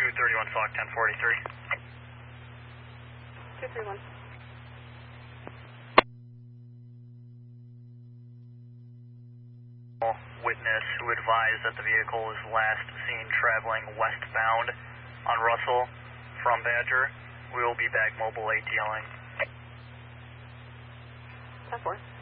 231 Flock 1043. 231. Witness who advised that the vehicle was last seen traveling westbound on Russell from Badger. We will be back mobile ATLing. 10-4.